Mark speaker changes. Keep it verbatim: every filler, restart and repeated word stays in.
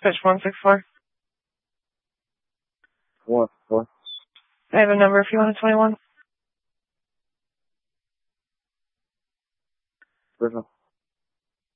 Speaker 1: Switch one six four.
Speaker 2: One, four.
Speaker 1: I have a number if you want a twenty-one.
Speaker 2: Personal.